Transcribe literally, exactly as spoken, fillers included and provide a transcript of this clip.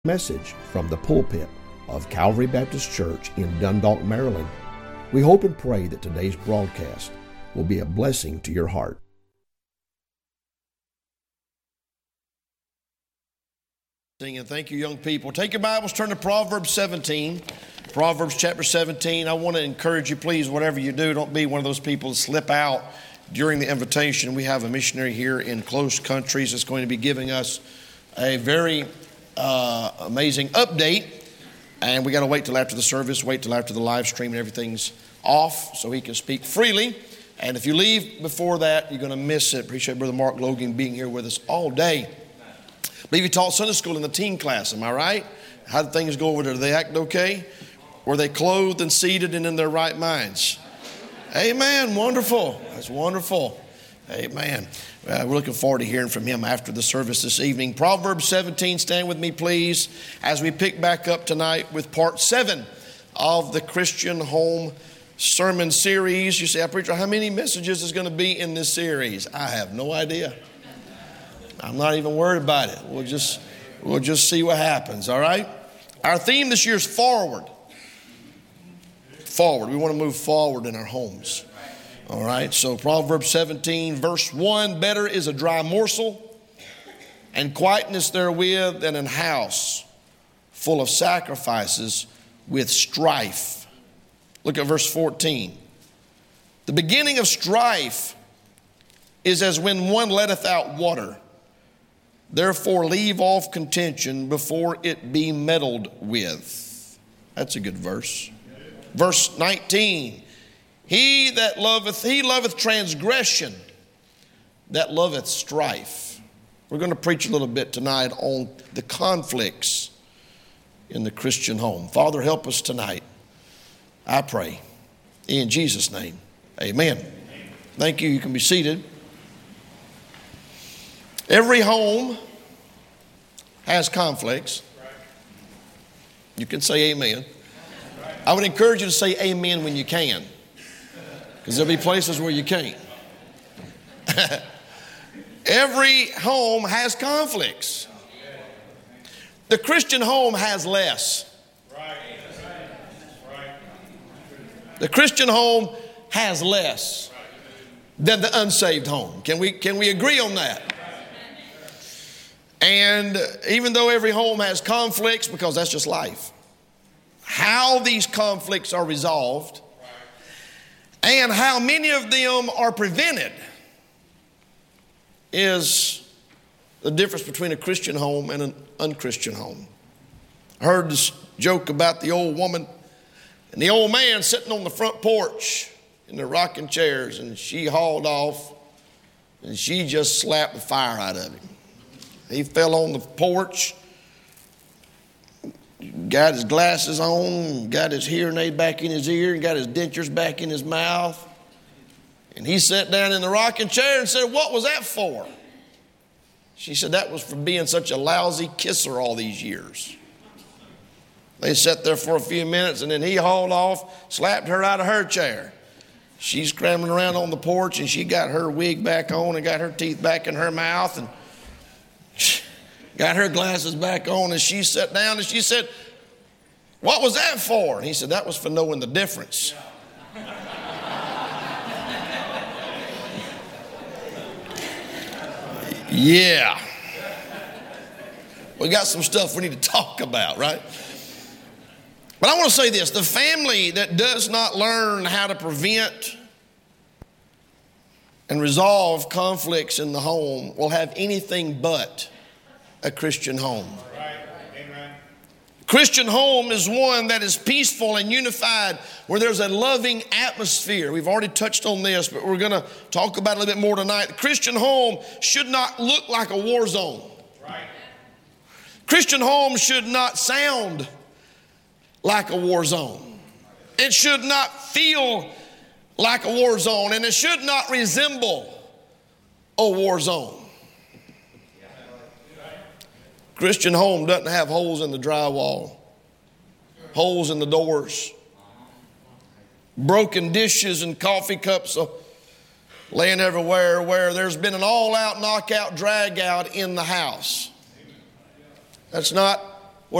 Message from the pulpit of Calvary Baptist Church in Dundalk, Maryland. We hope and pray that today's broadcast will be a blessing to your heart. And thank you, young people. Take your Bibles, turn to Proverbs seventeen. Proverbs chapter seventeen. I want to encourage you, please, whatever you do, don't be one of those people that slip out during the invitation. We have a missionary here in close countries that's going to be giving us a very uh, amazing update. And we got to wait till after the service, wait till after the live stream and everything's off so he can speak freely. And if you leave before that, you're going to miss it. Appreciate Brother Mark Logan being here with us all day. I believe he taught Sunday school in the teen class. Am I right? How did things go over there? Did they act okay? Were they clothed and seated and in their right minds? Amen. Wonderful. That's wonderful. Amen. Uh, we're looking forward to hearing from him after the service this evening. Proverbs seventeen, stand with me, please, as we pick back up tonight with part seven of the Christian Home Sermon Series. You say, preacher, how many messages is going to be in this series? I have no idea. I'm not even worried about it. We'll just, we'll just see what happens, all right? Our theme this year is forward. Forward. We want to move forward in our homes. All right, so Proverbs seventeen, verse one, better is a dry morsel and quietness therewith than an house full of sacrifices with strife. Look at verse fourteen. The beginning of strife is as when one letteth out water. Therefore leave off contention before it be meddled with. That's a good verse. Verse nineteen. He that loveth, he loveth transgression, that loveth strife. We're going to preach a little bit tonight on the conflicts in the Christian home. Father, help us tonight, I pray. In Jesus' name, amen. Amen. Thank you. You can be seated. Every home has conflicts. You can say amen. I would encourage you to say amen when you can, because there'll be places where you can't. Every home has conflicts. The Christian home has less. The Christian home has less than the unsaved home. Can we, can we agree on that? And even though every home has conflicts, because that's just life, how these conflicts are resolved and how many of them are prevented is the difference between a Christian home and an unchristian home. I heard this joke about the old woman and the old man sitting on the front porch in their rocking chairs, and she hauled off and she just slapped the fire out of him. He fell on the porch, got his glasses on, got his hearing aid back in his ear, and got his dentures back in his mouth. And he sat down in the rocking chair and said, "What was that for?" She said, "That was for being such a lousy kisser all these years." They sat there for a few minutes, and then he hauled off, slapped her out of her chair. She's scrambling around on the porch, and she got her wig back on and got her teeth back in her mouth and got her glasses back on, and she sat down and she said, "What was that for?" And he said, "That was for knowing the difference." Yeah. We got some stuff we need to talk about, right? But I want to say this. The family that does not learn how to prevent and resolve conflicts in the home will have anything but a Christian home. Right. Amen. Christian home is one that is peaceful and unified, where there's a loving atmosphere. We've already touched on this, but we're going to talk about it a little bit more tonight. The Christian home should not look like a war zone. Right. Christian home should not sound like a war zone. It should not feel like a war zone, and it should not resemble a war zone. Christian home doesn't have holes in the drywall, holes in the doors, broken dishes and coffee cups laying everywhere, where there's been an all-out, knockout, drag-out in the house. That's not